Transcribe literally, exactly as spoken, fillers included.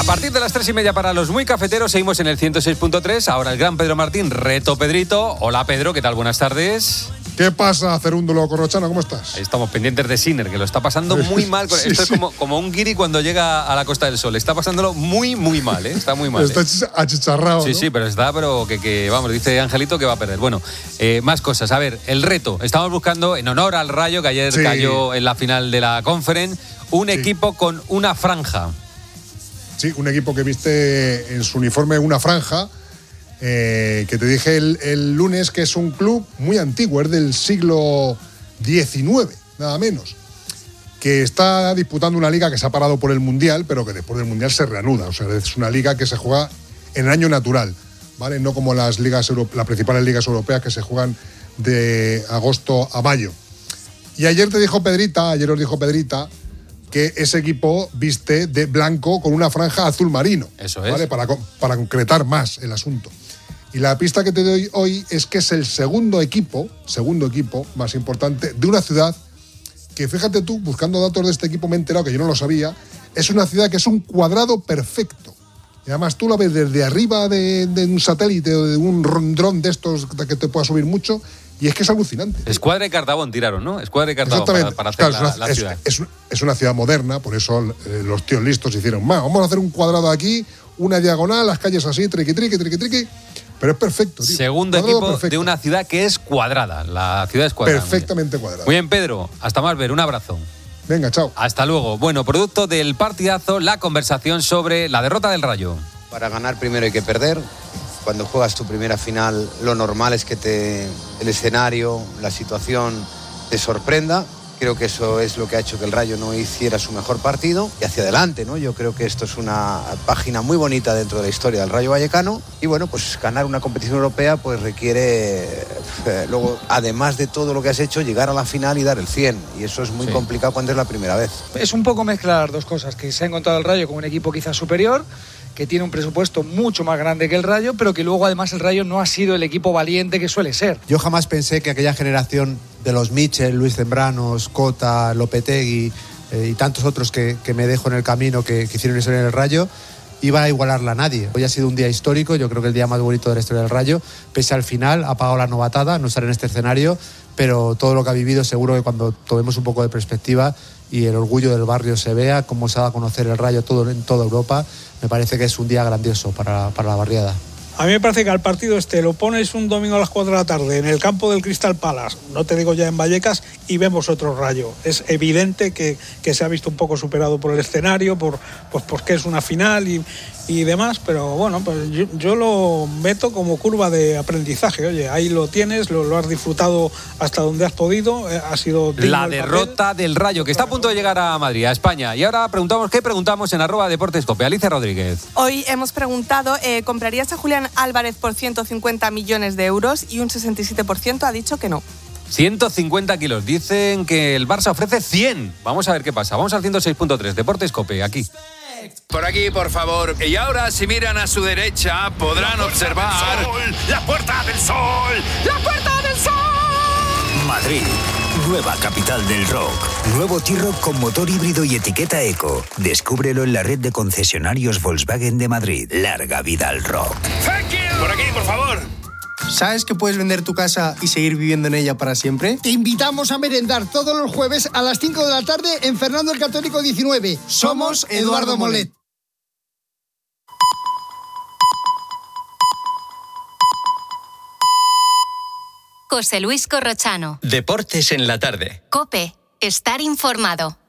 A partir de las tres y media para los muy cafeteros seguimos en el ciento seis punto tres. Ahora el gran Pedro Martín, reto Pedrito. Hola Pedro, ¿qué tal? Buenas tardes. ¿Qué pasa, Cerúndulo Corrochano? ¿Cómo estás? Ahí estamos pendientes de Sinner, que lo está pasando muy mal. Sí, Esto sí. es como, como un guiri cuando llega a la Costa del Sol. Está pasándolo muy, muy mal, ¿eh? Está muy mal. Está ¿eh? achicharrado, Sí, ¿no? sí, pero está, pero que, que, vamos, dice Angelito que va a perder. Bueno, eh, más cosas. A ver, el reto. Estamos buscando, en honor al Rayo, que ayer Sí. cayó en la final de la Conference, un Sí. equipo con una franja. Sí, un equipo que viste en su uniforme una franja, eh, que te dije el, el lunes que es un club muy antiguo, es del siglo diecinueve, nada menos, que está disputando una liga que se ha parado por el Mundial, pero que después del Mundial se reanuda. O sea, es una liga que se juega en el año natural, ¿vale? No como las ligas euro- las principales ligas europeas que se juegan de agosto a mayo. Y ayer te dijo Pedrita, ayer os dijo Pedrita, que ese equipo viste de blanco con una franja azul marino. Eso es. ¿Vale? Para, co- para concretar más el asunto. Y la pista que te doy hoy es que es el segundo equipo, segundo equipo más importante de una ciudad que, fíjate tú, buscando datos de este equipo me he enterado, que yo no lo sabía, es una ciudad que es un cuadrado perfecto. Y además tú la ves desde arriba de, de un satélite o de un dron de estos que te pueda subir mucho, y es que es alucinante. Escuadra y Cartabón tiraron, ¿no? Escuadra y Cartabón para, para hacer Claro, la, es, una, la es, ciudad. es, es una ciudad moderna, por eso eh, los tíos listos hicieron, "Ma, vamos a hacer un cuadrado aquí, una diagonal, las calles así, triqui, triqui, triqui, triqui". Pero es perfecto, tío. Segundo Cuadrado equipo perfecto. de una ciudad que es cuadrada. La ciudad es cuadrada. Perfectamente cuadrada. Muy bien, Pedro. Hasta más ver. Un abrazo. Venga, chao. Hasta luego. Bueno, producto del partidazo, la conversación sobre la derrota del Rayo. Para ganar primero hay que perder. Cuando juegas tu primera final, lo normal es que te, el escenario, la situación te sorprenda. Creo que eso es lo que ha hecho que el Rayo no hiciera su mejor partido. Y hacia adelante, ¿no? Yo creo que esto es una página muy bonita dentro de la historia del Rayo Vallecano. Y bueno, pues ganar una competición europea pues requiere, eh, luego, además de todo lo que has hecho, llegar a la final y dar el cien. Y eso es muy Sí. complicado cuando es la primera vez. Es un poco mezclar dos cosas, que se ha encontrado el Rayo con un equipo quizás superior, que tiene un presupuesto mucho más grande que el Rayo, pero que luego además el Rayo no ha sido el equipo valiente que suele ser. Yo jamás pensé que aquella generación de los Michel, Luis Zembranos, Cota, Lopetegui eh, y tantos otros que, que me dejo en el camino que, que hicieron historia en el Rayo, iba a igualarla a nadie. Hoy ha sido un día histórico, yo creo que el día más bonito de la historia del Rayo, pese al final, ha pagado la novatada, no estar en este escenario, pero todo lo que ha vivido seguro que cuando tomemos un poco de perspectiva y el orgullo del barrio se vea, cómo se va a conocer el Rayo todo, en toda Europa, me parece que es un día grandioso para, para la barriada. A mí me parece que al partido este lo pones un domingo a las cuatro de la tarde en el campo del Crystal Palace, no te digo ya en Vallecas, y vemos otro Rayo. Es evidente que, que se ha visto un poco superado por el escenario, por, pues porque es una final y, y demás, pero bueno, pues yo, yo lo meto como curva de aprendizaje. Oye, ahí lo tienes, lo, lo has disfrutado hasta donde has podido, eh, ha sido digno La el derrota papel. del Rayo, que está a punto de llegar a Madrid, a España. Y ahora preguntamos, ¿qué preguntamos en arroba Deportes Cope? Alicia Rodríguez. Hoy hemos preguntado, eh, ¿comprarías a Julián Álvarez por ciento cincuenta millones de euros? Y un sesenta y siete por ciento ha dicho que no. ciento cincuenta kilos. Dicen que el Barça ofrece cien. Vamos a ver qué pasa. Vamos al ciento seis punto tres. Deportes Cope, aquí. Por aquí, por favor. Y ahora, si miran a su derecha, podrán observar... ¡La Puerta del Sol! ¡La Puerta del Sol! Madrid, nueva capital del rock. Nuevo T-Roc con motor híbrido y etiqueta eco. Descúbrelo en la red de concesionarios Volkswagen de Madrid. Larga vida al rock. ¡Thank you! Por aquí, por favor. ¿Sabes que puedes vender tu casa y seguir viviendo en ella para siempre? Te invitamos a merendar todos los jueves a las cinco de la tarde en Fernando el Católico diecinueve. Somos Eduardo Molet. José Luis Corrochano. Deportes en la tarde. COPE. Estar informado.